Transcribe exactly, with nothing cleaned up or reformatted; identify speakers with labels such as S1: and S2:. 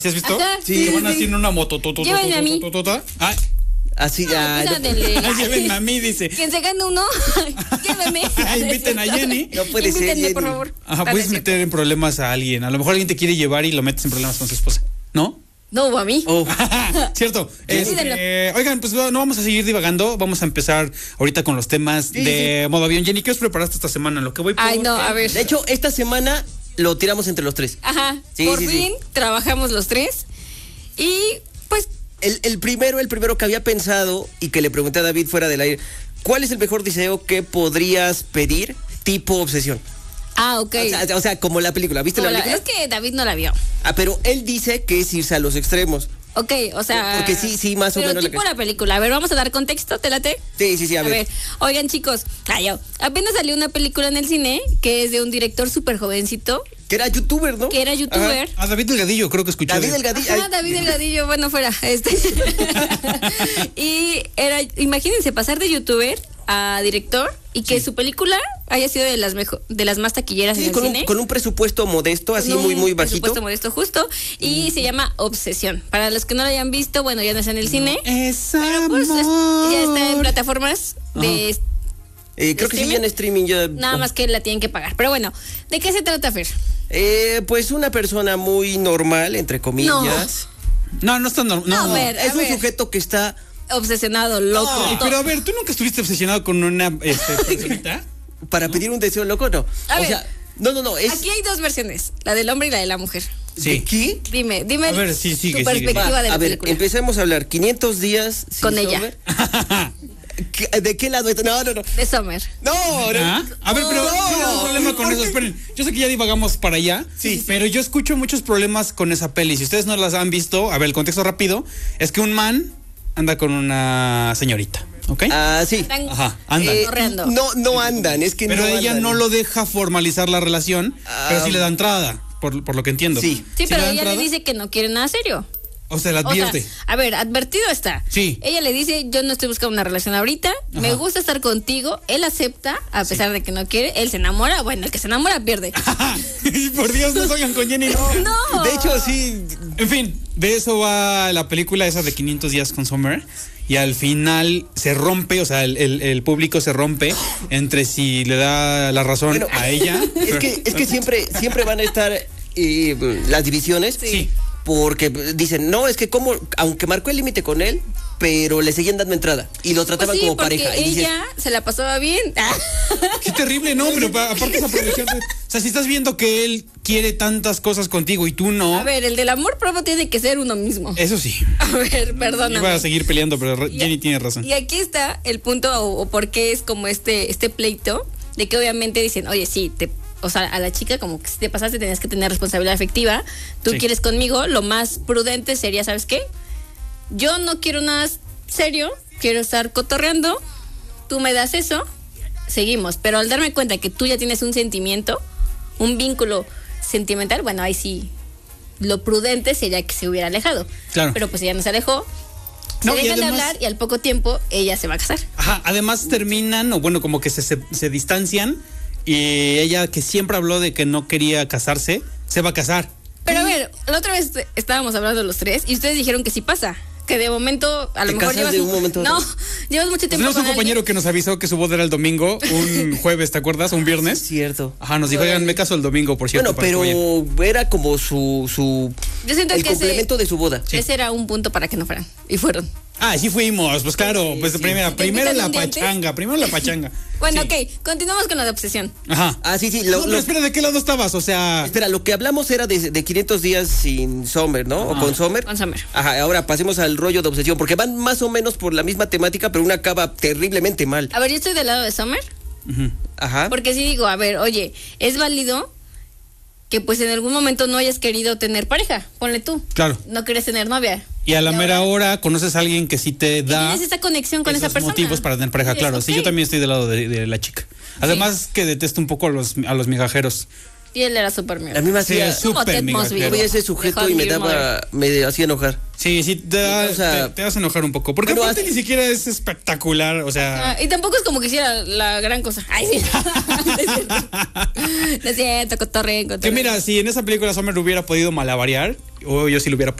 S1: ¿Sí has visto?
S2: Ajá,
S1: sí,
S2: sí,
S1: que van
S2: sí.
S1: así en una moto.
S2: Llévenme a mí.
S1: Ah,
S3: Así ya.
S2: Ah,
S3: No,
S2: no,
S1: llévenme a mí, dice.
S2: Quien se gane uno, lléveme.
S1: Inviten a Jenny.
S3: no puede ser.
S2: Invítenme,
S3: Jenny.
S2: por favor.
S1: Ajá,
S2: Ah,
S1: puedes
S2: no es
S1: meter en problemas a alguien. A lo mejor alguien te quiere llevar y lo metes en problemas con su esposa. ¿No?
S2: No, o a mí.
S3: Oh,
S1: Cierto.
S2: Decídelo.
S1: Este, oigan, pues no vamos a seguir divagando. Vamos a empezar ahorita con los temas
S3: Sí,
S1: de modo avión. Jenny, ¿qué os preparaste esta semana? Lo que voy por...
S2: Ay, no, a ver.
S3: de hecho, esta semana lo tiramos entre los tres.
S2: Ajá,
S3: Sí,
S2: por
S3: sí, sí.
S2: fin trabajamos los tres. Y pues,
S3: El, el primero, el primero que había pensado y que le pregunté a David fuera del aire, ¿cuál es el mejor deseo que podrías pedir tipo obsesión?
S2: ah, ok.
S3: O sea, o sea, como la película, ¿viste
S2: Como
S3: la
S2: la-
S3: película?
S2: es que David no la vio.
S3: Ah, pero él dice que es irse a los extremos.
S2: Ok, o sea.
S3: Porque sí, sí, más o
S2: pero
S3: menos la
S2: tipo
S3: que-
S2: la película. A ver, vamos a dar contexto, ¿te late?
S3: Sí, sí, sí, a,
S2: A
S3: ver.
S2: ver, oigan chicos, ay, yo, apenas salió una película en el cine que es de un director súper jovencito,
S3: Que era youtuber, ¿no?
S2: que era youtuber.
S1: A David Delgadillo, creo que escuché.
S3: David
S1: de-
S3: Delgadillo.
S2: Ajá,
S3: ay,
S2: David Delgadillo, bueno, fuera, este. Y era, imagínense, pasar de youtuber a director y que su película haya sido de las mejor, de las más taquilleras
S3: sí,
S2: en el
S3: con,
S2: cine.
S3: un, con un presupuesto modesto, así
S2: Con
S3: muy,
S2: un
S3: muy bajito.
S2: presupuesto modesto justo, y se llama Obsesión. Para los que no lo hayan visto, bueno, ya no está en el cine.
S1: Es
S2: Pero pues es- ya está en plataformas de
S3: Eh, creo que sí,
S2: ¿streaming?
S3: ya en streaming ya.
S2: nada más que la tienen que pagar. Pero bueno, ¿de qué se trata, Fer?
S3: Eh, pues una persona muy normal, entre comillas.
S1: No, no está normal.
S2: No,
S1: No,
S2: a ver.
S3: Es un
S2: ver.
S3: sujeto que está.
S2: Obsesionado, loco.
S1: Ay,
S2: to-
S1: pero a ver, ¿tú nunca estuviste obsesionado con una este, personita?
S3: Para pedir un deseo loco, no.
S2: A
S3: o
S2: ver.
S3: sea, no, no, no. Es.
S2: Aquí hay dos versiones, la del hombre y la de la mujer.
S1: Sí.
S3: ¿Qué?
S2: Dime, dime
S1: A ver, sí, sigue,
S2: tu
S1: sigue.
S2: perspectiva
S3: Va,
S2: de la
S3: a ver,
S2: película.
S3: empecemos a hablar. quinientos días sin
S2: Con ella.
S3: Summer. ¿Qué- ¿De qué lado? está? No, no, no.
S2: De Summer.
S3: No, no.
S1: ¿Ah? A ver, pero
S3: No,
S1: yo tengo un problema con
S3: ¿por
S1: eso.
S3: qué?
S1: Esperen, yo sé que ya divagamos para allá,
S3: Sí.
S1: pero yo escucho muchos problemas con esa peli. Si ustedes no las han visto, a ver, el contexto rápido es que un man anda con una señorita, ¿ok?
S3: Ah, sí.
S2: Están
S1: Ajá, andan.
S3: Eh,
S2: correando.
S3: no, no andan, es que
S1: Pero
S3: no
S1: ella
S3: andan.
S1: no lo deja formalizar la relación,
S3: Ah.
S1: pero sí le da entrada, por, por lo que entiendo.
S3: Sí.
S2: Sí, pero
S1: le da
S2: ella
S1: entrada?
S2: le dice que no quiere nada serio.
S1: O sea, la
S2: O sea,
S1: advierte.
S2: a ver, advertido está.
S1: Sí.
S2: Ella le dice, yo no estoy buscando una relación ahorita, me
S1: Ajá.
S2: gusta estar contigo. Él acepta, a pesar de que no quiere. Él se enamora, bueno, el que se enamora pierde.
S1: Por Dios, no salgan con Jenny. No.
S2: No.
S3: De hecho, sí.
S1: En fin, de eso va la película esa de quinientos días con Summer. Y al final se rompe, o sea, el, el- el público se rompe entre si le da la razón
S3: Bueno,
S1: a ella.
S3: Es que, es que siempre, siempre van a estar eh, las divisiones.
S2: Sí.
S3: Porque dicen, no, es que como, aunque marcó el límite con él, pero le seguían dando entrada. Y lo
S2: Pues
S3: trataban
S2: sí,
S3: como
S2: porque
S3: pareja. Y dices,
S2: ella se la pasaba bien.
S1: Qué terrible, ¿no? Pero pa- aparte es aprovecharte. O sea, si estás viendo que él quiere tantas cosas contigo y tú no,
S2: A ver, el del amor propio tiene que ser uno mismo.
S1: eso sí.
S2: A ver, perdóname.
S1: Iba a seguir peleando, pero re-
S2: Y-
S1: Jenny tiene razón.
S2: Y aquí está el punto o, o por qué es como este, este pleito de que obviamente dicen, oye, sí, te, o sea, a la chica como que si te pasaste tenías que tener responsabilidad afectiva, tú
S1: Sí.
S2: quieres conmigo, lo más prudente sería, ¿sabes qué? Yo no quiero nada serio, quiero estar cotorreando, tú me das eso, seguimos, pero al darme cuenta que tú ya tienes un sentimiento, un vínculo sentimental, bueno, ahí sí, lo prudente sería que se hubiera alejado.
S1: Claro.
S2: Pero pues ella no se alejó. Se
S1: No, y
S2: dejan de
S1: además-
S2: hablar y al poco tiempo ella se va a casar.
S1: Ajá, además terminan, o bueno, como que se, se, se distancian y ella que siempre habló de que no quería casarse, se va a casar.
S2: Pero a ver, la otra vez estábamos hablando los tres y ustedes dijeron que sí pasa. Que de momento, a lo
S3: ¿Te
S2: mejor
S3: casas
S2: llevas.
S3: de un momento a
S2: no,
S3: otro?
S2: llevas mucho
S1: Pues
S2: tiempo
S1: tenemos un
S2: con
S1: compañero
S2: alguien.
S1: que nos avisó que su boda era el domingo, un jueves, ¿te acuerdas? Un viernes.
S3: cierto.
S1: Ajá, nos dijo, oigan, me caso el domingo, por cierto.
S3: Bueno,
S1: para que vayan".
S3: pero era como su, su
S2: Yo siento
S3: el
S2: que ese,
S3: complemento de su boda.
S2: ese era un punto para que no fueran. Y fueron.
S1: Ah, sí fuimos, pues claro, pues primera,
S2: sí, te
S1: primero
S2: invitan
S1: la
S2: un día antes.
S1: pachanga, primero la pachanga.
S2: Bueno,
S1: Sí.
S2: ok, continuamos con la de obsesión.
S1: Ajá.
S3: Ah, sí, sí.
S1: No,
S3: Lo,
S1: pero
S3: lo-
S1: espera, ¿de qué lado estabas? O sea,
S3: espera, lo que hablamos era de, de quinientos días sin Summer, ¿no? O
S1: Ajá.
S3: con Summer.
S2: Con Summer.
S3: Ajá, ahora pasemos al rollo de obsesión, porque van más o menos por la misma temática, pero una acaba terriblemente mal.
S2: A ver, yo estoy del lado de Summer.
S1: ujú.
S3: Ajá.
S2: Porque sí digo, a ver, oye, es válido que pues en algún momento no hayas querido tener pareja. Ponle tú.
S1: Claro.
S2: No quieres tener novia.
S1: Y a la
S2: Y
S1: mera
S2: ahora-
S1: hora conoces a alguien que sí te
S2: Y
S1: da
S2: tienes esa conexión con esa
S1: esos
S2: persona.
S1: motivos para tener pareja,
S2: Dices,
S1: claro. Sí,
S2: ok.
S1: yo también estoy del lado de, de la chica. Además que detesto un poco a los, a los migajeros.
S2: Y él era súper mierda.
S3: A mí me
S1: Sí,
S3: hacía...
S1: es súper
S2: Ted
S1: mega
S2: Mosby.
S3: Yo
S1: clero.
S3: veía ese sujeto y me daba... Me hacía enojar.
S1: Sí, sí, te, da-
S3: O sea,
S1: te, te vas a enojar un poco. Porque
S3: pero
S1: aparte
S3: hace-
S1: ni siquiera es espectacular, o sea...
S2: Ah, y tampoco es como que hiciera la gran cosa. Ay, sí. No es cierto. No es cierto, cotorreen,
S1: Que
S2: cotorreen.
S1: mira, si en esa película Summer hubiera podido malabarear, o yo sí lo hubiera